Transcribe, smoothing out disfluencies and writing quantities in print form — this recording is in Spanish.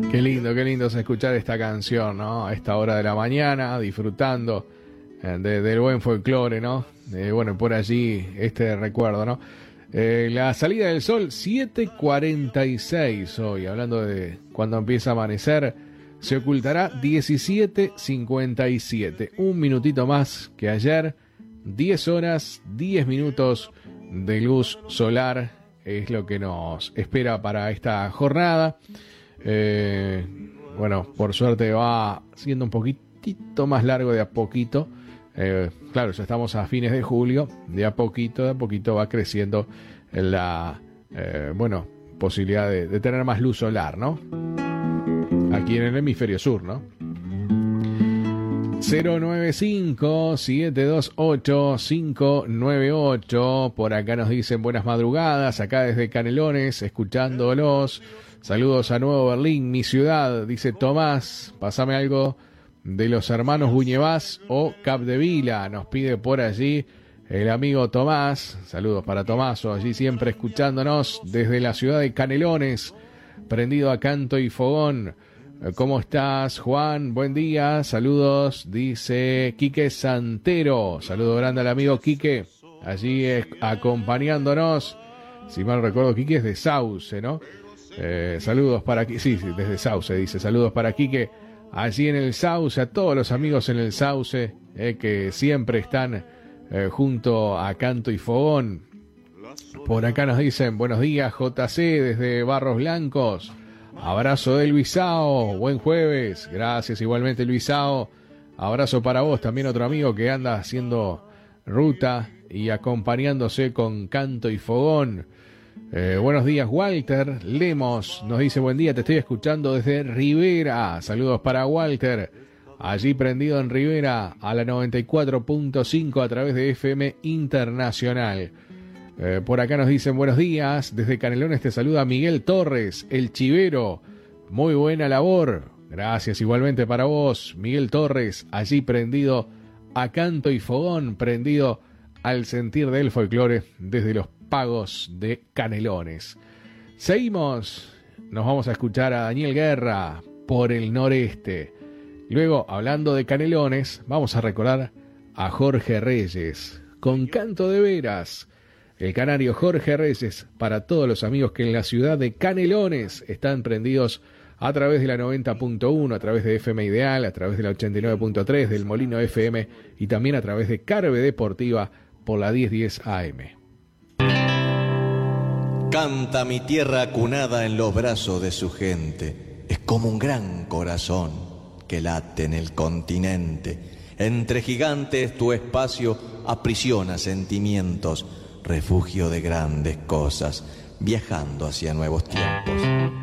Qué lindo es escuchar esta canción, ¿no? A esta hora de la mañana, disfrutando del buen folclore, ¿no? Bueno, por allí este recuerdo, ¿no? La salida del sol, 7:46 hoy, hablando de cuando empieza a amanecer, se ocultará 17:57, un minutito más que ayer, 10 horas, 10 minutos de luz solar es lo que nos espera para esta jornada. Bueno, por suerte va siendo un poquitito más largo de a poquito. Claro, ya estamos a fines de julio, de a poquito va creciendo la posibilidad de tener más luz solar, ¿no? Aquí en el hemisferio sur, ¿no? 095-728-598. Por acá nos dicen buenas madrugadas, acá desde Canelones, escuchándolos. Saludos a Nuevo Berlín, mi ciudad, dice Tomás. Pásame algo de los hermanos Buñevas o Capdevila, nos pide por allí el amigo Tomás. Saludos para Tomaso, allí siempre escuchándonos desde la ciudad de Canelones, prendido a canto y fogón. ¿Cómo estás, Juan? Buen día, saludos, dice Quique Santero. Saludo grande al amigo Quique, allí acompañándonos. Si mal recuerdo, Quique es de Sauce, ¿no? Saludos para Quique, sí, desde Sauce dice, saludos para Quique, allí en el Sauce, a todos los amigos en el Sauce, que siempre están junto a Canto y Fogón. Por acá nos dicen, buenos días, JC, desde Barros Blancos. Abrazo de Luisao, buen jueves, gracias igualmente Luisao. Abrazo para vos, también otro amigo que anda haciendo ruta y acompañándose con Canto y Fogón. Buenos días, Walter Lemos nos dice buen día, te estoy escuchando desde Rivera. Saludos para Walter, allí prendido en Rivera a la 94.5 a través de FM Internacional. Por acá nos dicen buenos días, desde Canelones te saluda Miguel Torres, el chivero. Muy buena labor, gracias igualmente para vos, Miguel Torres, allí prendido a Canto y Fogón, prendido al sentir del folclore desde los pagos de Canelones. Seguimos, nos vamos a escuchar a Daniel Guerra por el noreste. Luego, hablando de Canelones, vamos a recordar a Jorge Reyes con Canto de Veras. El canario Jorge Reyes para todos los amigos que en la ciudad de Canelones están prendidos a través de la 90.1, a través de FM Ideal, a través de la 89.3 del Molino FM y también a través de Carve Deportiva por la 1010 AM. Canta mi tierra acunada en los brazos de su gente. Es como un gran corazón que late en el continente. Entre gigantes tu espacio aprisiona sentimientos, refugio de grandes cosas, viajando hacia nuevos tiempos.